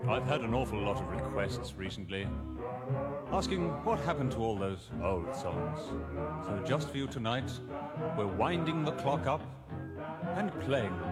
I've had an awful lot of requests recently, asking what happened to all those old songs. So just for you tonight, we're winding the clock up and playing them